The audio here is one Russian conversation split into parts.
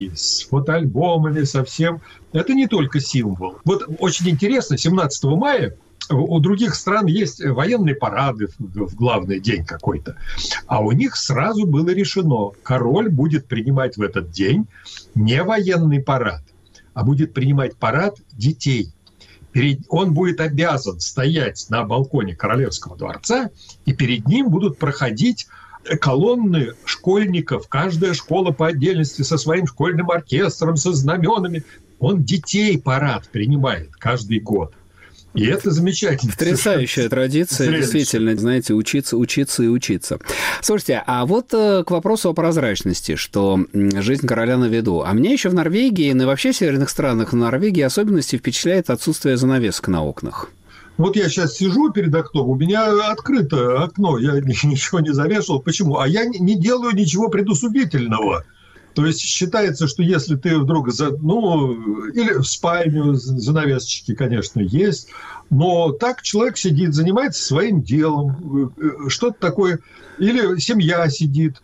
с фотоальбомами, со всем. Это не только символ. Вот очень интересно, 17 мая у других стран есть военные парады в главный день какой-то. А у них сразу было решено, король будет принимать в этот день не военный парад, а будет принимать парад детей. Он будет обязан стоять на балконе Королевского дворца, и перед ним будут проходить колонны школьников, каждая школа по отдельности со своим школьным оркестром, со знаменами. Он детей парад принимает каждый год. И это замечательно. Потрясающая традиция, действительно, знаете, учиться и учиться. Слушайте, а вот к вопросу о прозрачности, что жизнь короля на виду. А меня еще в Норвегии, ну и вообще в северных странах в Норвегии особенности впечатляет отсутствие занавесок на окнах. Вот я сейчас сижу перед окном, у меня открыто окно, я ничего не завешал. Почему? А я не делаю ничего предусудительного. То есть считается, что если ты вдруг, или в спальню занавесочки, конечно, есть, но так человек сидит, занимается своим делом, что-то такое, или семья сидит,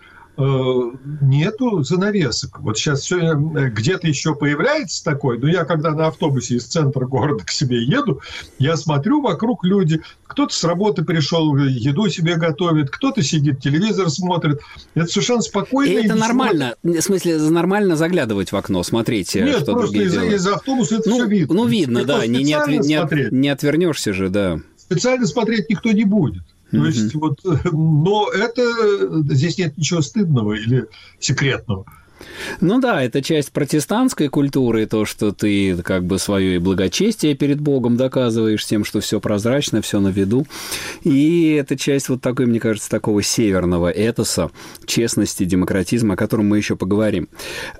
нету занавесок. Вот сейчас все где-то еще появляется такое, но я когда на автобусе из центра города к себе еду, я смотрю, вокруг люди, кто-то с работы пришел, еду себе готовит, кто-то сидит, телевизор смотрит. Это совершенно спокойно. И это нормально, в смысле, нормально заглядывать в окно, смотреть, нет, что другие делают. Нет, просто из автобуса это все видно. Ну, видно, да, не отвернешься же, да. Специально смотреть никто не будет. То есть, но здесь нет ничего стыдного или секретного. Ну да, это часть протестантской культуры, то, что ты как бы свое и благочестие перед Богом доказываешь тем, что все прозрачно, все на виду. И это часть вот такой, мне кажется, такого северного этоса, честности, демократизма, о котором мы еще поговорим.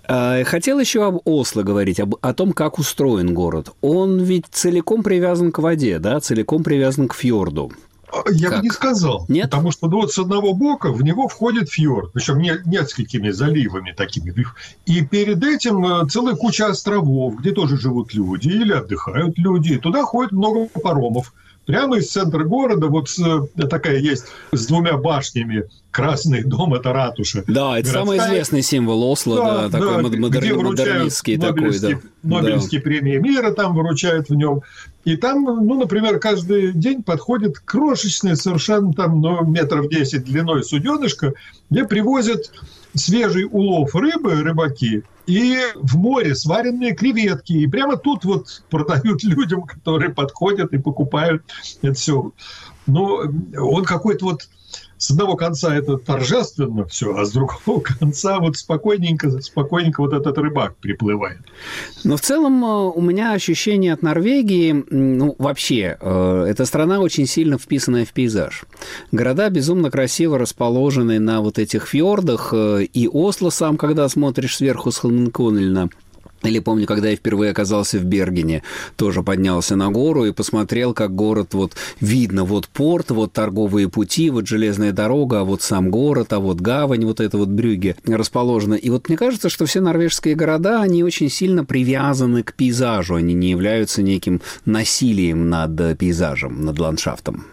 Хотел еще об Осло говорить, о том, как устроен город. Он ведь целиком привязан к воде, да, целиком привязан к фьорду. Я бы не сказал. Нет? Потому что вот с одного бока в него входит фьорд, причем несколькими заливами такими. И перед этим целая куча островов, где тоже живут люди или отдыхают люди. И туда ходит много паромов. Прямо из центра города вот такая есть с двумя башнями. Красный дом – это ратуша. Да, это самый известный символ Осло, такой модернистский такой, да. Нобелевские премии мира там выручают в нем. И там, например, каждый день подходит крошечное совершенно там, метров 10 длиной суденышко, где привозят свежий улов рыбы, рыбаки, и в море сваренные креветки. И прямо тут вот продают людям, которые подходят и покупают это все. Но он какой-то вот с одного конца это торжественно все, а с другого конца вот спокойненько вот этот рыбак приплывает. Но в целом у меня ощущение от Норвегии, вообще, эта страна очень сильно вписанная в пейзаж. Города безумно красиво расположены на вот этих фьордах, и Осло сам, когда смотришь сверху с Холменколлена, или помню, когда я впервые оказался в Бергене, тоже поднялся на гору и посмотрел, как город вот видно, вот порт, вот торговые пути, вот железная дорога, а вот сам город, а вот гавань, вот это вот Брюгге расположена. И вот мне кажется, что все норвежские города, они очень сильно привязаны к пейзажу, они не являются неким насилием над пейзажем, над ландшафтом.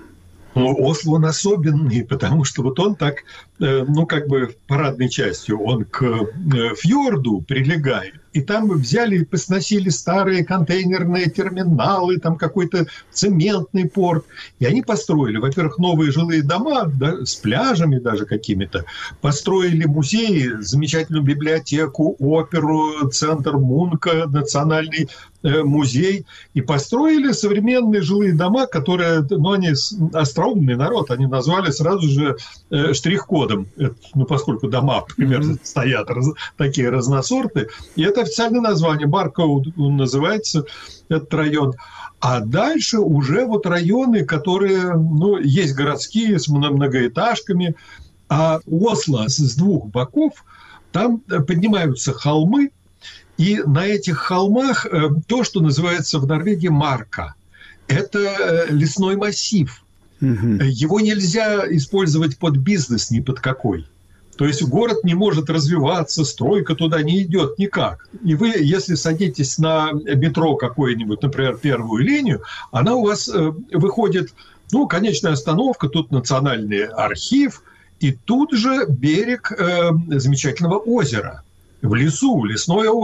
Осло он особенный, потому что вот он так, как бы парадной частью, он к фьорду прилегает. И там взяли и посносили старые контейнерные терминалы, там какой-то цементный порт. И они построили, во-первых, новые жилые дома, да, с пляжами даже какими-то. Построили музеи, замечательную библиотеку, оперу, центр Мунка, национальный музей. И построили современные жилые дома, которые, они остроумный народ, они назвали сразу же штрих-кодом. Поскольку дома примерно стоят такие разносорты. И это официальное название. Баркоуд называется этот район. А дальше уже вот районы, которые, есть городские с многоэтажками. А Осло с двух боков, там поднимаются холмы. И на этих холмах то, что называется в Норвегии марка. Это лесной массив. Его нельзя использовать под бизнес ни под какой. То есть город не может развиваться, стройка туда не идет никак. И вы, если садитесь на метро какое-нибудь, например, первую линию, она у вас выходит, конечная остановка, тут национальный архив, и тут же берег замечательного озера. в лесу, лесное